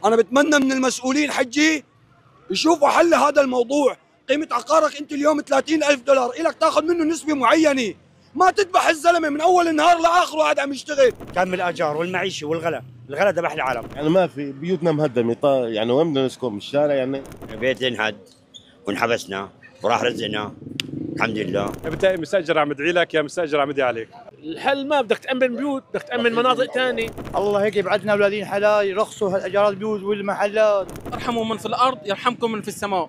انا بتمنى من المسؤولين حجي يشوفوا حل هذا الموضوع. قيمة عقارك انت اليوم 30,000 دولار، الك تاخذ منه نسبة معينة، ما تذبح الزلمة من اول النهار لاخره قاعد عم يشتغل. كان من الاجار والمعيشة والغلاء، الغلاء ذبح العالم. يعني ما في بيوتنا مهدمة، يعني وين بدنا نسكن؟ بالشارع يعني. بيت انهد وانحبسنا وراح رزقنا الحمد لله. بتلاقي مستاجر عم يدعي لك يا مستاجر عم يدعي عليك. الحل ما بدك تأمن بيوت، بدك تأمن مناطق ثانية. الله هيك يبعدنا اولادين حلال يرخصوا هالاجارات البيوت والمحلات. ارحموا من في الارض يرحمكم من في السماء.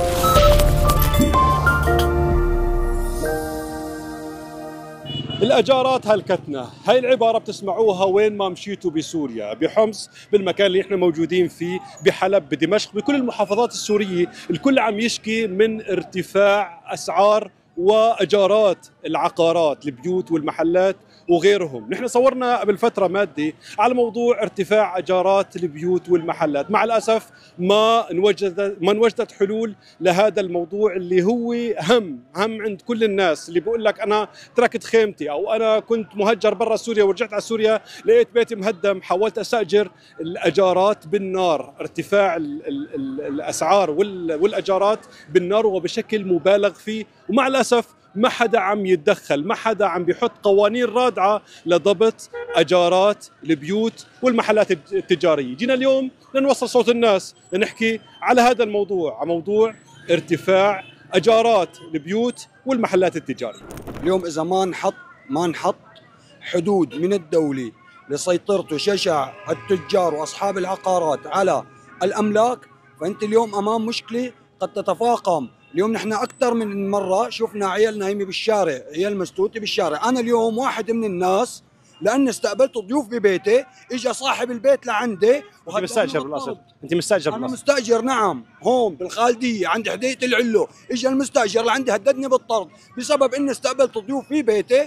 الاجارات هلكتنا، هاي العباره بتسمعوها وين ما مشيتوا بسوريا، بحمص، بالمكان اللي احنا موجودين فيه، بحلب، بدمشق، بكل المحافظات السوريه، الكل عم يشكي من ارتفاع اسعار واجارات العقارات، البيوت والمحلات وغيرهم. نحن صورنا قبل فتره ماده على موضوع ارتفاع اجارات البيوت والمحلات، مع الاسف ما انوجدت حلول لهذا الموضوع اللي هو هم عند كل الناس، اللي بيقول لك انا تركت خيمتي او انا كنت مهجر برا سوريا ورجعت على سوريا لقيت بيتي مهدم، حاولت استاجر. الاجارات بالنار، ارتفاع الاسعار والاجارات بالنار وبشكل مبالغ فيه، ومع الاسف ما حدا عم يتدخل، ما حدا عم بيحط قوانين رادعة لضبط أجارات البيوت والمحلات التجارية. جينا اليوم لنوصل صوت الناس، لنحكي على هذا الموضوع، على موضوع ارتفاع أجارات البيوت والمحلات التجارية. اليوم إذا ما نحط حدود من الدولة لسيطرة وشجع التجار وأصحاب العقارات على الأملاك، فأنت اليوم أمام مشكلة قد تتفاقم. اليوم نحن أكثر من مرة شفنا عيال نايمة بالشارع، عيال مستوتة بالشارع. أنا اليوم واحد من الناس لأني استقبلت ضيوف ببيتي، إجا صاحب البيت لعندي. أنت مستأجر بالأصل؟ أنت مستأجر بالأصل؟ أنا مستأجر نعم، هون بالخالدية عند حديقة العلو. إجا المستأجر لعندي هددني بالطرد بسبب إني استقبلت ضيوف في بيتي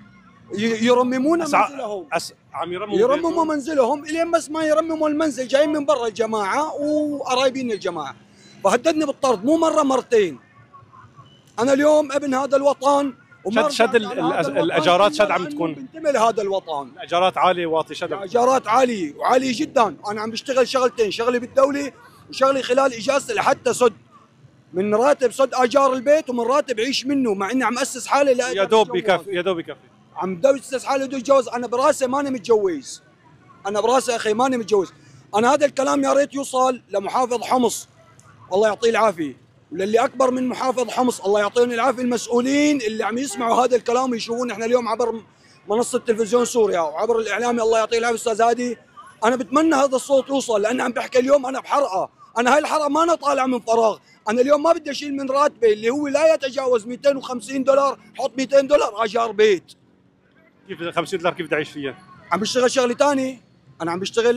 يرممون منزلهم. عم يرمموا منزلهم الين بس ما يرمموا المنزل، جايين من برا الجماعة وقرايبين الجماعة، فهددني بالطرد مو مرة مرتين. أنا اليوم ابن هذا الوطن، شد الأجارات شد عم تكون بنتمي لهذا الوطن. الأجارات عالية واطي شد. الأجارات عالية وعالية جدا. أنا عم بشتغل شغلتين، شغلي بالدولة وشغلي خلال إجازتي لحتى سد من راتب سد أجار البيت ومن راتب عيش منه، مع إني عم أسس حالي يا دوب بكفي، يا دوب بكفي. عم بدي أسس حالي بدي أتجوز. أنا براسي ماني متجوز، أنا براسي أخي ماني متجوز. أنا هذا الكلام يا ريت يوصل لمحافظ حمص، الله يعطيه العافية، وللي أكبر من محافظ حمص الله يعطيهم العافية، المسؤولين اللي عم يسمعوا هذا الكلام ويشوفون احنا اليوم عبر منصة تلفزيون سوريا وعبر الإعلامي، الله يعطيه العافية أستاذ هادي. أنا بتمنى هذا الصوت يوصل، لأن عم بحكي اليوم أنا بحرقة. أنا هاي الحرقة ما أنا طالع من فراغ. أنا اليوم ما بدي أشيل من راتبي اللي هو لا يتجاوز 250 دولار، حط 200 دولار أجار بيت. كيف 50 دولار كيف بدي أعيش فيها؟ عم بشتغل شغلة ثانية، أنا عم بشتغل